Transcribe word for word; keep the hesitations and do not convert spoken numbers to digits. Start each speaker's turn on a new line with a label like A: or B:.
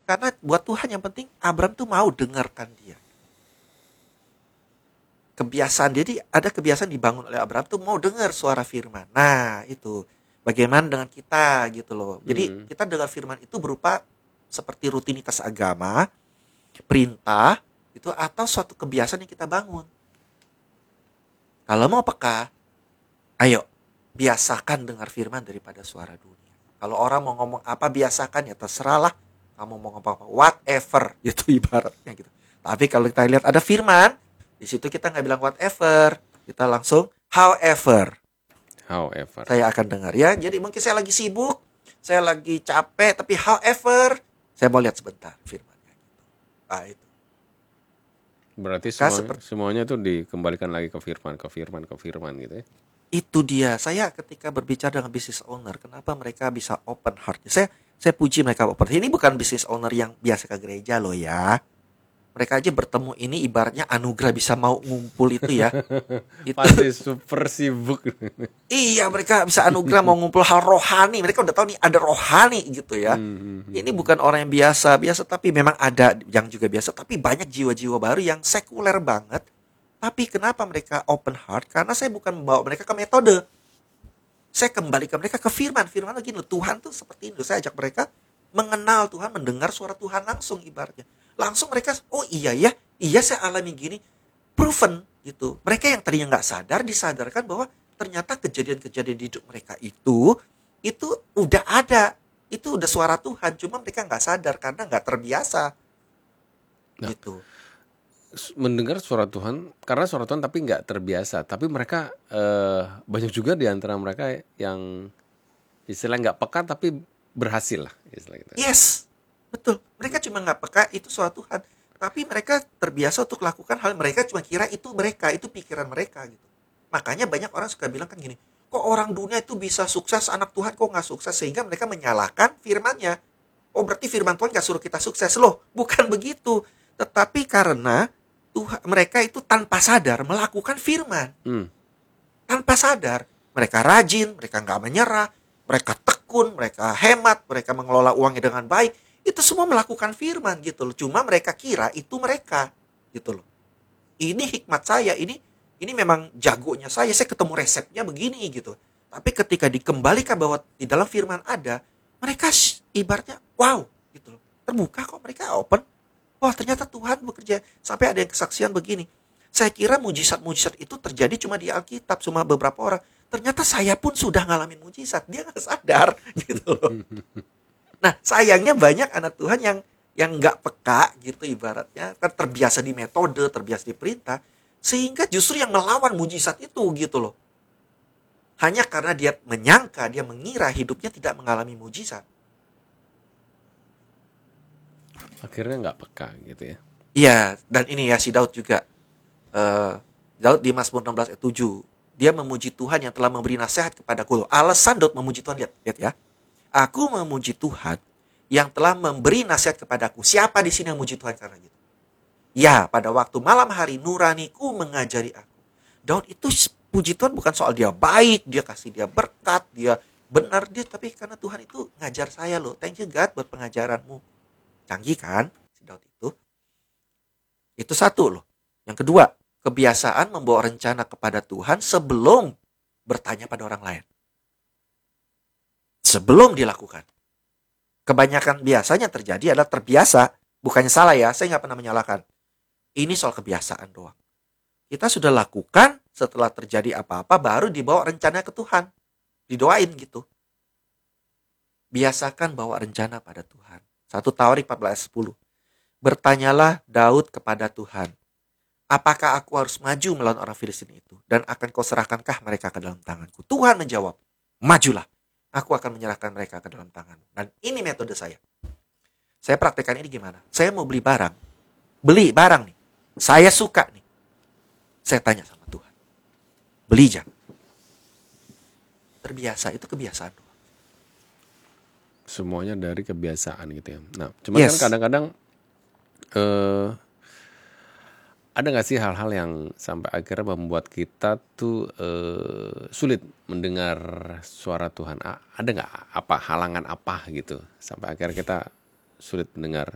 A: Karena buat Tuhan yang penting Abram tuh mau dengarkan dia. Kebiasaan, jadi ada kebiasaan dibangun oleh Abraham tuh mau dengar suara firman. Nah itu, bagaimana dengan kita gitu loh. Jadi
B: Hmm.
A: kita dengar firman itu berupa seperti rutinitas agama, perintah, itu atau suatu kebiasaan yang kita bangun. Kalau mau peka, ayo biasakan dengar firman daripada suara dunia. Kalau orang mau ngomong apa biasakan, ya terserahlah. Kamu mau ngomong apa, whatever, gitu ibaratnya gitu. Tapi kalau kita lihat ada firman, di situ kita nggak bilang whatever, kita langsung however.
B: However.
A: Saya akan dengar ya. Jadi mungkin saya lagi sibuk, saya lagi capek, tapi however, saya mau lihat sebentar firmannya. Nah itu.
B: Berarti
A: Kak,
B: semuanya,
A: seperti
B: semuanya tuh dikembalikan lagi ke firman, ke firman, ke firman gitu ya.
A: itu dia. Saya ketika berbicara dengan business owner, kenapa mereka bisa open heart? Saya saya puji mereka open. Ini bukan business owner yang biasa ke gereja loh ya. Mereka aja bertemu ini ibaratnya anugerah bisa mau ngumpul itu ya. Itu
B: Pasti super sibuk.
A: iya, mereka bisa anugerah mau ngumpul hal rohani. Mereka udah tahu nih ada rohani gitu ya.
B: Hmm.
A: Ini bukan orang yang biasa, biasa tapi memang ada yang juga biasa, tapi banyak jiwa-jiwa baru yang sekuler banget. Tapi kenapa mereka open heart? Karena saya bukan membawa mereka ke metode. Saya kembali ke mereka ke firman. Firman begini, Tuhan tuh seperti ini. Saya ajak mereka mengenal Tuhan, mendengar suara Tuhan langsung ibaratnya. Langsung mereka, oh iya ya, iya saya alami gini. Proven gitu. Mereka yang tadinya nggak sadar, disadarkan bahwa ternyata kejadian-kejadian di hidup mereka itu, itu udah ada. Itu udah suara Tuhan, cuma mereka nggak sadar karena nggak terbiasa.
B: Nah,
A: Gitu.
B: mendengar suara Tuhan karena suara Tuhan tapi nggak terbiasa. Tapi mereka eh, banyak juga di antara mereka yang istilah nggak peka tapi berhasil lah istilah gitu.
A: Yes, betul. Mereka cuma nggak peka itu suara Tuhan. Tapi mereka terbiasa untuk lakukan hal mereka cuma kira itu mereka, itu pikiran mereka gitu. Makanya banyak orang suka bilang kan gini, kok orang dunia itu bisa sukses, anak Tuhan kok nggak sukses? Sehingga mereka menyalahkan firman-Nya. Oh berarti firman Tuhan nggak suruh kita sukses loh? Bukan begitu. Tetapi karena Tuhan, mereka itu tanpa sadar melakukan firman.
B: Hmm.
A: Tanpa sadar, mereka rajin, mereka nggak menyerah, mereka tekun, mereka hemat, mereka mengelola uangnya dengan baik. Itu semua melakukan firman gitu loh. Cuma mereka kira itu mereka gitu loh. Ini hikmat saya, ini ini memang jagonya saya. Saya ketemu resepnya begini gitu. Tapi ketika dikembalikan bahwa di dalam firman ada, mereka sh, ibaratnya wow gitu loh. Terbuka kok, mereka open. Wah, ternyata Tuhan bekerja. Sampai ada yang kesaksian begini. Saya kira mujizat-mujizat itu terjadi cuma di Alkitab, cuma beberapa orang. Ternyata saya pun sudah ngalamin mujizat. Dia nggak sadar gitu loh. Nah, sayangnya banyak anak Tuhan yang yang nggak peka gitu ibaratnya, kan terbiasa di metode, terbiasa di perintah, sehingga justru yang melawan mujizat itu gitu loh. Hanya karena dia menyangka, dia mengira hidupnya tidak mengalami mujizat.
B: Akhirnya nggak peka gitu ya.
A: Iya, dan ini ya si Daud juga. Uh, Daud di Mazmur enam belas ayat tujuh, dia memuji Tuhan yang telah memberi nasihat kepadaku. Alasan Daud memuji Tuhan, lihat, lihat ya. Aku memuji Tuhan yang telah memberi nasihat kepadaku. Siapa di sini yang memuji Tuhan karena gitu? Ya, pada waktu malam hari nuraniku mengajari aku. Daud itu puji Tuhan bukan soal dia baik, dia kasih dia berkat, dia benar dia, tapi karena Tuhan itu ngajar saya loh. Thank you God buat pengajaranmu. Canggih kan si Daud itu? Itu satu loh. Yang kedua, kebiasaan membawa rencana kepada Tuhan sebelum bertanya pada orang lain. Sebelum dilakukan. Kebanyakan biasanya terjadi adalah terbiasa. Bukannya salah ya, saya nggak pernah menyalahkan. Ini soal kebiasaan doang. Kita sudah lakukan, setelah terjadi apa-apa, baru dibawa rencana ke Tuhan. Didoain gitu. Biasakan bawa rencana pada Tuhan. satu Tawarik empat belas sepuluh. Bertanyalah Daud kepada Tuhan, apakah aku harus maju melawan orang Filistin itu? Dan akan kau serahkankah mereka ke dalam tanganku? Tuhan menjawab, majulah. Aku akan menyerahkan mereka ke dalam tangan. Dan ini metode saya. Saya praktekkan ini gimana? Saya mau beli barang. Beli barang nih. Saya suka nih. Saya tanya sama Tuhan. Beli jangan. Terbiasa, itu kebiasaan.
B: Semuanya dari kebiasaan gitu ya. Nah, cuman
A: Yes.
B: kan kadang-kadang eh, ada nggak sih hal-hal yang sampai akhirnya membuat kita tuh eh, sulit mendengar suara Tuhan? A- Ada nggak apa halangan apa gitu sampai akhirnya kita sulit mendengar